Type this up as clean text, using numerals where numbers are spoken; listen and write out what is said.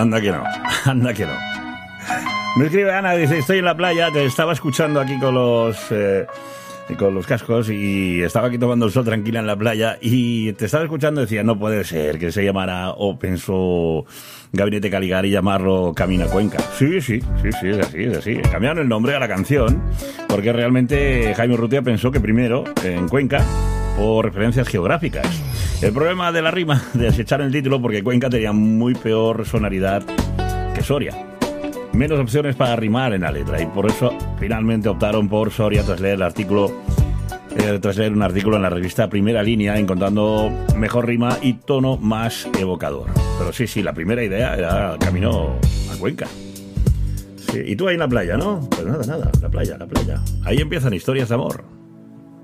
anda que no, anda que no. Me escribe Ana, dice, estoy en la playa, te estaba escuchando aquí con los cascos y estaba aquí tomando el sol tranquila en la playa y te estaba escuchando y decía, no puede ser que se llamara o pensó Gabinete Caligari llamarlo Camino a Cuenca. Sí, es así. Cambiaron el nombre a la canción porque realmente Jaime Urrutia pensó que primero en Cuenca por referencias geográficas. El problema de la rima, de desechar el título, porque Cuenca tenía muy peor sonoridad que Soria. Menos opciones para rimar en la letra y por eso finalmente optaron por Soria tras leer un artículo en la revista Primera Línea encontrando mejor rima y tono más evocador. Pero sí, la primera idea era Camino a Cuenca. Sí, y tú ahí en la playa, ¿no? Pues nada, la playa. Ahí empiezan historias de amor.